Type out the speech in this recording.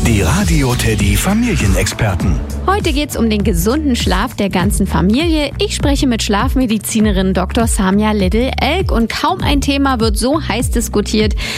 Die Radio Teddy Familienexperten. Heute geht's um den gesunden Schlaf der ganzen Familie. Ich spreche mit Schlafmedizinerin Dr. Samia Liddle-Elk und kaum ein Thema wird so heiß diskutiert